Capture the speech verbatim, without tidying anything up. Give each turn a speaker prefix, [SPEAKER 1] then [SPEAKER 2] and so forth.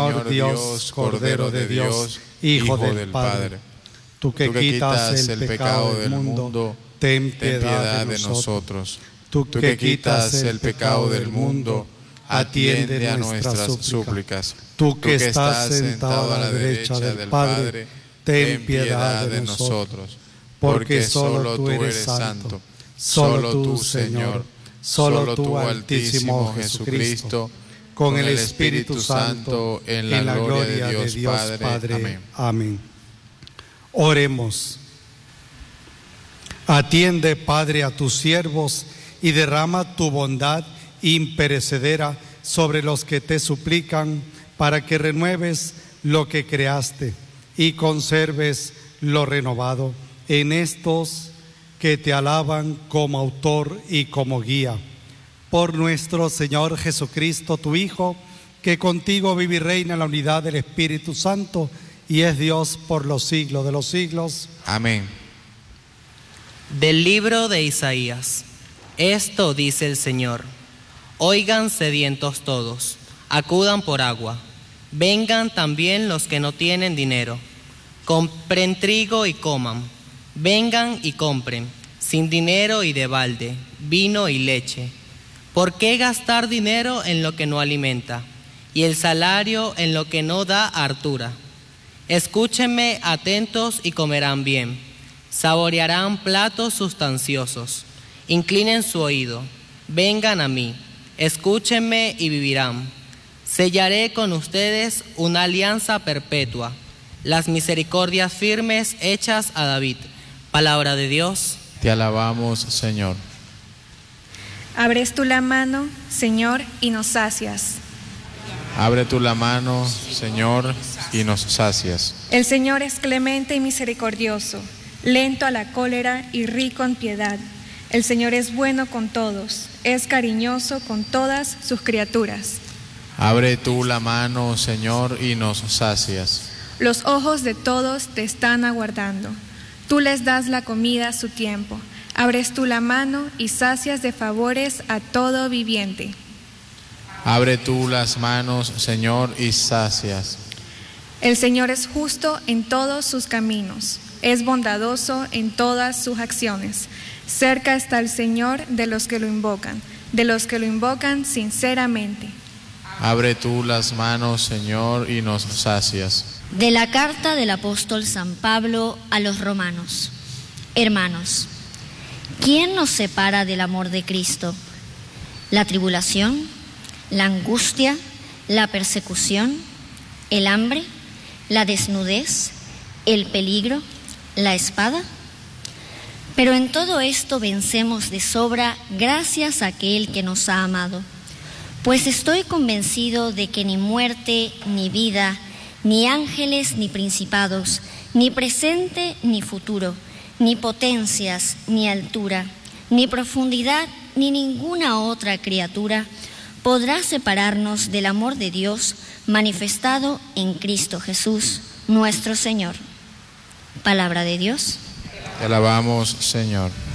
[SPEAKER 1] Señor Dios, Cordero de Dios, Hijo del Padre. Tú que quitas el pecado del mundo, ten piedad de nosotros. Tú que quitas el pecado del mundo, atiende a nuestras súplicas. Tú que estás sentado a la derecha del Padre, ten piedad de nosotros. Porque solo tú eres santo, solo tú, Señor, solo tú, Altísimo Jesucristo, con el Espíritu Santo, en la gloria de Dios Padre. Amén.
[SPEAKER 2] Amén. Oremos. Atiende, Padre, a tus siervos y derrama tu bondad imperecedera sobre los que te suplican, para que renueves lo que creaste y conserves lo renovado en estos que te alaban como autor y como guía. Por nuestro Señor Jesucristo, tu Hijo, que contigo vive y reina en la unidad del Espíritu Santo y es Dios por los siglos de los siglos.
[SPEAKER 1] Amén.
[SPEAKER 3] Del libro de Isaías. Esto dice el Señor: oigan sedientos todos, acudan por agua, vengan también los que no tienen dinero, compren trigo y coman, vengan y compren, sin dinero y de balde, vino y leche. ¿Por qué gastar dinero en lo que no alimenta, y el salario en lo que no da hartura? Escúchenme atentos y comerán bien, saborearán platos sustanciosos. Inclinen su oído, vengan a mí, escúchenme y vivirán. Sellaré con ustedes una alianza perpetua, las misericordias firmes hechas a David. Palabra de Dios.
[SPEAKER 1] Te alabamos, Señor.
[SPEAKER 4] Abres tú la mano, Señor, y nos sacias.
[SPEAKER 1] Abre tú la mano, Señor, y nos sacias.
[SPEAKER 4] El Señor es clemente y misericordioso, lento a la cólera y rico en piedad. El Señor es bueno con todos, es cariñoso con todas sus criaturas.
[SPEAKER 1] Abre tú la mano, Señor, y nos sacias.
[SPEAKER 4] Los ojos de todos te están aguardando. Tú les das la comida a su tiempo. Abres tú la mano y sacias de favores a todo viviente.
[SPEAKER 1] Abre tú las manos, Señor, y sacias.
[SPEAKER 4] El Señor es justo en todos sus caminos, es bondadoso en todas sus acciones. Cerca está el Señor de los que lo invocan, de los que lo invocan sinceramente.
[SPEAKER 1] Abre tú las manos, Señor, y nos sacias.
[SPEAKER 5] De la carta del apóstol San Pablo a los romanos. Hermanos, ¿quién nos separa del amor de Cristo? ¿La tribulación, la angustia, la persecución, el hambre, la desnudez, el peligro, la espada? Pero en todo esto vencemos de sobra gracias a aquel que nos ha amado. Pues estoy convencido de que ni muerte, ni vida, ni ángeles, ni principados, ni presente, ni futuro, ni potencias, ni altura, ni profundidad, ni ninguna otra criatura podrá separarnos del amor de Dios manifestado en Cristo Jesús, nuestro Señor. Palabra de Dios.
[SPEAKER 1] Te alabamos, Señor.